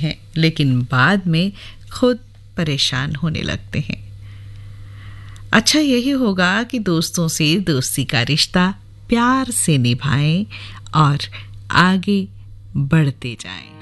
हैं, लेकिन बाद में खुद परेशान होने लगते हैं। अच्छा यही होगा कि दोस्तों से दोस्ती का रिश्ता प्यार से निभाएं और आगे बढ़ते जाएं।